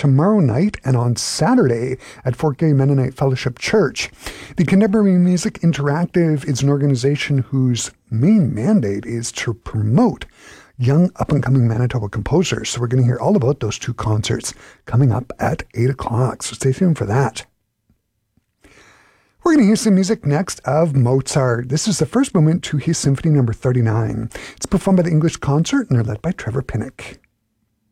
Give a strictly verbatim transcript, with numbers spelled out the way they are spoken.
tomorrow night and on Saturday at Fort Garry Mennonite Fellowship Church. The Contemporary Music Interactive is an organization whose main mandate is to promote young up-and-coming Manitoba composers. So we're going to hear all about those two concerts coming up at eight o'clock. So stay tuned for that. We're going to hear some music next of Mozart. This is the first movement to his Symphony Number thirty-nine. It's performed by the English Concert, and they're led by Trevor Pinnock.